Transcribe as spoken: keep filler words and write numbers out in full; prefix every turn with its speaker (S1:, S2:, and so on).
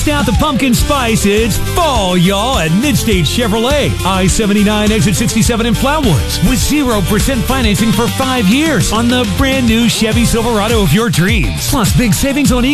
S1: Bust out the pumpkin spice. It's fall, y'all, at Midstate Chevrolet. I seventy-nine, exit sixty-seven in Flatwoods. With zero percent financing for five years on the brand new Chevy Silverado of your dreams. Plus, big savings on e